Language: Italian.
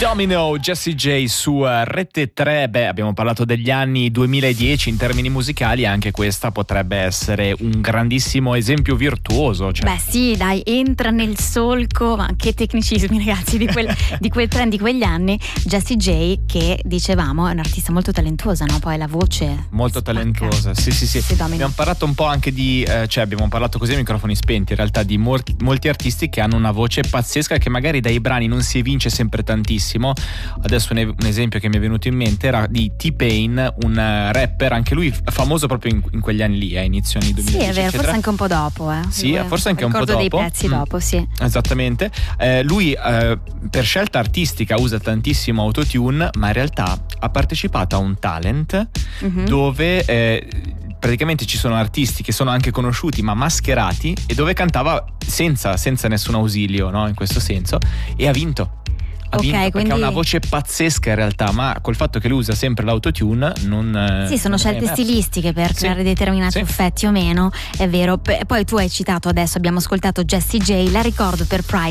Domino, Jessie J su Rete 3. Abbiamo parlato degli anni 2010 in termini musicali, anche questa potrebbe essere un grandissimo esempio virtuoso. Beh sì, dai, entra nel solco, ma che tecnicismi ragazzi di quel trend di quegli anni. Jessie J, che dicevamo è un'artista molto talentuosa, no? Poi la voce molto spacca. Talentuosa, sì. Abbiamo parlato un po' anche di abbiamo parlato così a microfoni spenti in realtà di molti artisti che hanno una voce pazzesca, che magari dai brani non si evince sempre tantissimo. Adesso un esempio che mi è venuto in mente era di T-Pain, un rapper, anche lui famoso proprio in quegli anni lì, inizio anni 2010. Sì, è vero, forse anche un po' dopo. Sì, forse anche un po' dopo. Ricordo dei pezzi dopo, sì. Esattamente. Lui per scelta artistica usa tantissimo autotune, ma in realtà ha partecipato a un talent dove praticamente ci sono artisti che sono anche conosciuti ma mascherati, e dove cantava senza nessun ausilio, no? In questo senso, e ha vinto. Perché ha una voce pazzesca in realtà, ma col fatto che lui usa sempre l'autotune non... Sì, sono scelte stilistiche per creare determinati effetti o meno, è vero. Poi tu hai citato, adesso abbiamo ascoltato Jessie J, la ricordo per Pride